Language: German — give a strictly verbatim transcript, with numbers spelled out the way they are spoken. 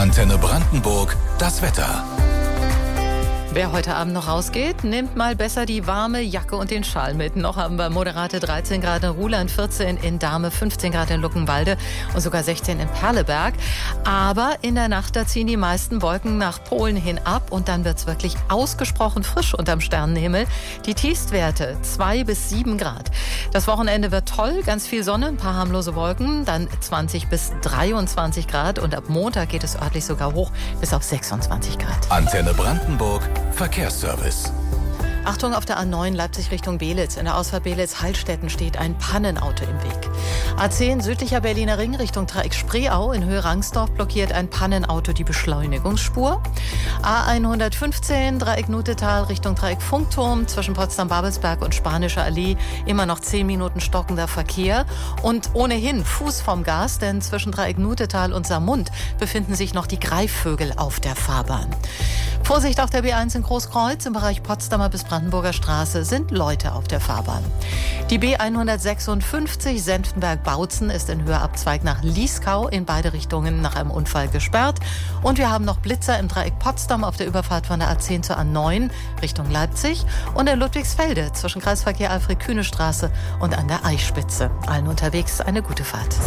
Antenne Brandenburg, das Wetter. Wer heute Abend noch rausgeht, nimmt mal besser die warme Jacke und den Schal mit. Noch haben wir moderate dreizehn Grad in Ruhland, vierzehn in Dahme, fünfzehn Grad in Luckenwalde und sogar sechzehn in Perleberg. Aber in der Nacht, da ziehen die meisten Wolken nach Polen hin ab und dann wird's wirklich ausgesprochen frisch unterm Sternenhimmel. Die Tiefstwerte zwei bis sieben Grad. Das Wochenende wird toll, ganz viel Sonne, ein paar harmlose Wolken, dann zwanzig bis dreiundzwanzig Grad und ab Montag geht es örtlich sogar hoch bis auf sechsundzwanzig Grad. Antenne Brandenburg, Verkehrsservice. Achtung, auf der A neun Leipzig Richtung Belitz. In der Ausfahrt Belitz-Heilstätten steht ein Pannenauto im Weg. A zehn südlicher Berliner Ring Richtung Dreieck Spreeau in Höhe Rangsdorf blockiert ein Pannenauto die Beschleunigungsspur. A hundertfünfzehn Dreieck Nutetal Richtung Dreieck Funkturm zwischen Potsdam-Babelsberg und Spanischer Allee immer noch zehn Minuten stockender Verkehr. Und ohnehin Fuß vom Gas, denn zwischen Dreieck Nutetal und Saarmund befinden sich noch die Greifvögel auf der Fahrbahn. Vorsicht auf der B eins in Großkreuz im Bereich Potsdamer bis Brandenburger Straße sind Leute auf der Fahrbahn. Die B hundertsechsundfünfzig Senftenberg-Bautzen ist in Höhe Abzweig nach Lieskau in beide Richtungen nach einem Unfall gesperrt. Und wir haben noch Blitzer im Dreieck Potsdam auf der Überfahrt von der A zehn zur A neun Richtung Leipzig und in Ludwigsfelde zwischen Kreisverkehr Alfred-Kühne-Straße und an der Eichspitze. Allen unterwegs eine gute Fahrt.